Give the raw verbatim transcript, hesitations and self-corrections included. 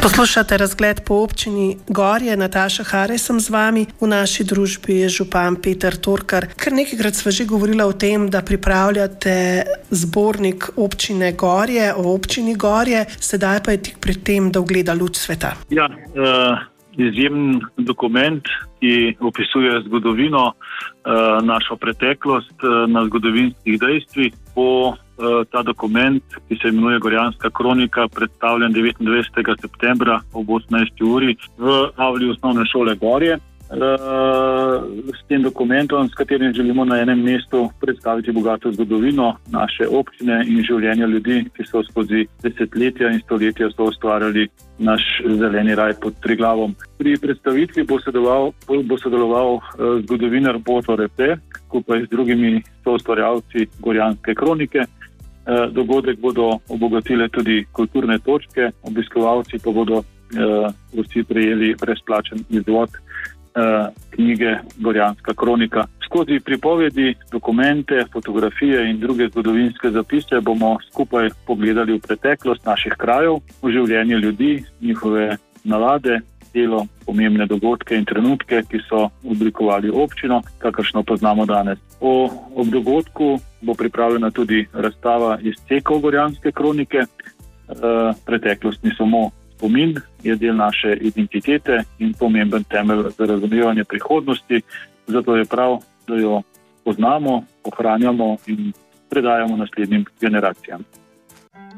Poslušate Razgled po občini Gorje. Nataša Hare sem z vami. V naši družbi je župan Peter Torkar. Kar nekajkrat sva že govorila o tem, da pripravljate zbornik občine Gorje o občini Gorje, sedaj pa je tik pred tem, da ugleda luč sveta. Ja, uh, izjemen dokument, ki opisuje zgodovino, uh, našo preteklost uh, na zgodovinskih dejstvih. Po Ta dokument, ki se imenuje Gorjanska kronika, predstavljen devetindvajsetega septembra ob osemnajsti uri v avli osnovne šole Gorje. S tem dokumentom, s katerim želimo na enem mestu predstaviti bogato zgodovino naše občine in življenja ljudi, ki so skozi desetletja in stoletja so ustvarjali naš zeleni raj pod Triglavom. Pri predstavitvi bo sodeloval, bo sodeloval zgodovinar Boto Repe, skupaj z drugimi soustvarjalci Gorjanske kronike. Dogodek bodo obogatile tudi kulturne točke, obiskovalci pa bodo eh, vsi prejeli brezplačen izvod eh, knjige Gorjanska kronika. Skozi pripovedi, dokumente, fotografije in druge zgodovinske zapise bomo skupaj pogledali v preteklost naših krajev, v življenje ljudi, njihove navade, delo, pomembne dogodke in trenutke, ki so oblikovali občino, kakršno poznamo danes. O, ob dogodku bo pripravljena tudi razstava izsekov Gorjanske kronike. E, preteklost ni samo spomin, je del naše identitete in pomemben temelj za razumevanje prihodnosti, zato je prav, da jo poznamo, ohranjamo in predajamo naslednjim generacijam.